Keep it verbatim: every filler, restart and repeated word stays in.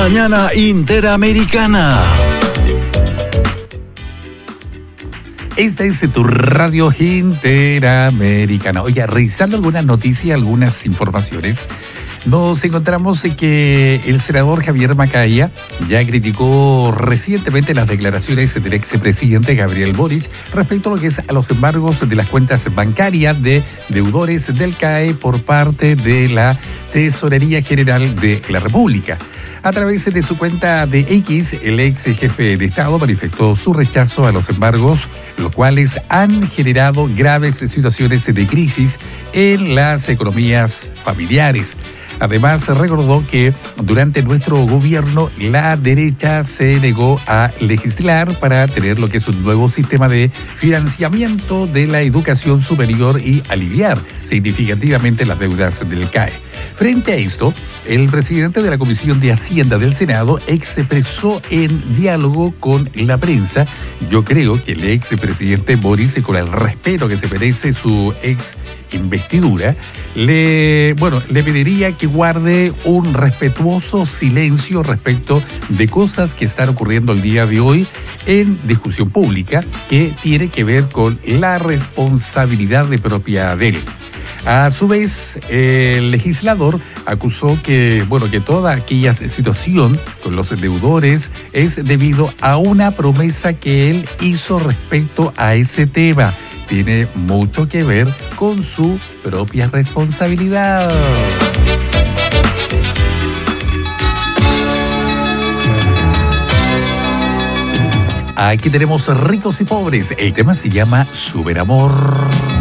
Mañana Interamericana. Esta es tu radio Interamericana. Oye, revisando algunas noticias, algunas informaciones, nos encontramos en que el senador Javier Macaya ya criticó recientemente las declaraciones del expresidente Gabriel Boric respecto a lo que es a los embargos de las cuentas bancarias de deudores del C A E por parte de la Tesorería General de la República. A través de su cuenta de X, el ex jefe de Estado manifestó su rechazo a los embargos, los cuales han generado graves situaciones de crisis en las economías familiares. Además, recordó que durante nuestro gobierno la derecha se negó a legislar para tener lo que es un nuevo sistema de financiamiento de la educación superior y aliviar significativamente las deudas del C A E. Frente a esto, el presidente de la Comisión de Hacienda del Senado expresó en diálogo con la prensa: yo creo que el expresidente Boric, con el respeto que se merece su ex investidura, le, bueno, le pediría que guarde un respetuoso silencio respecto de cosas que están ocurriendo el día de hoy en discusión pública que tiene que ver con la responsabilidad de propia de él. A su vez, el legislador acusó que, bueno, que toda aquella situación con los deudores es debido a una promesa que él hizo respecto a ese tema. Tiene mucho que ver con su propia responsabilidad. Aquí tenemos Ricos y Pobres. El tema se llama Superamor.